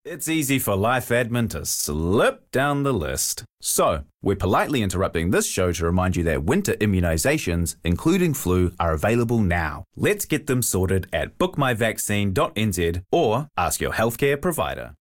It's easy for Life Admin to slip down the list. So, we're politely interrupting this show to remind you that winter immunisations, including flu, are available now. Let's get them sorted at bookmyvaccine.nz or ask your healthcare provider.